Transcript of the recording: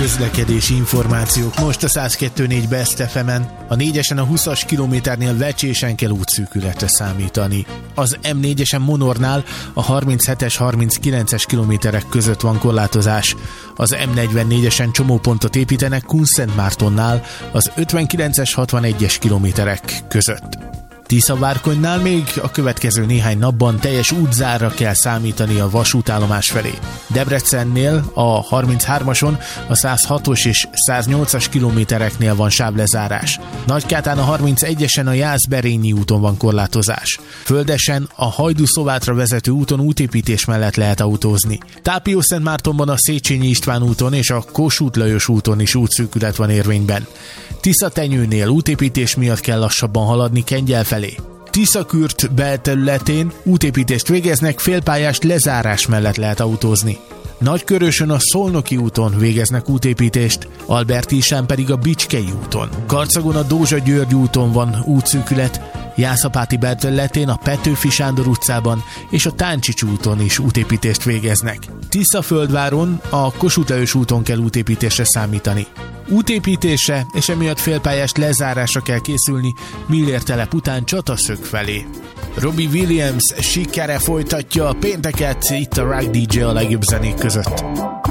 közlekedési információk most a 102.4 Best FM-en. A 4-esen a 20-as kilométernél Vecsésen kell útszűkületre számítani. Az M4-esen Monornál a 37-es, 39-es kilométerek között van korlátozás. Az M44-esen csomópontot építenek Kunszentmártonnál az 59-es, 61-es kilométerek között. Tiszavárkonynál még a következő néhány napban teljes útzárra kell számítani a vasútállomás felé. Debrecennél a 33-ason, a 106-os és 108-as kilométereknél van sávlezárás. Nagykátán a 31-esen a Jászberényi úton van korlátozás. Földesen a Hajdú-Szovátra vezető úton útépítés mellett lehet autózni. Tápiószentmártonban a Széchenyi István úton és a Kossuth Lajos úton is útszűkület van érvényben. Tiszatenyőnél útépítés miatt kell lassabban haladni Kengyel felé. Tiszakürt belterületén útépítést végeznek, félpályás lezárás mellett lehet autózni. Nagykörösön a Szolnoki úton végeznek útépítést, Albertisán pedig a Bicskei úton. Karcagon a Dózsa-György úton van útszűkület, Jászapáti belterületén a Petőfi Sándor utcában és a Táncsics úton is útépítést végeznek. Tiszaföldváron a Kossuth Lajos úton kell útépítésre számítani. Útépítésre és emiatt félpályás lezárásra kell készülni Millér telep után Csataszög felé. Robbie Williams sikere folytatja a pénteket itt a Rock DJ a legjobb zenék között.